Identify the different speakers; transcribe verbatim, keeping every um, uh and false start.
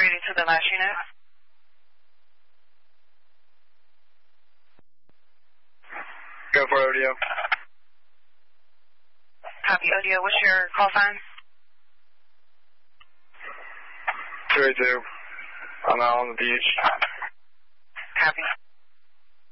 Speaker 1: operating to the last unit.
Speaker 2: Go for Odio.
Speaker 1: Copy, Odio. What's your call sign?
Speaker 2: two eighty-two. I'm out on the beach.
Speaker 1: Copy.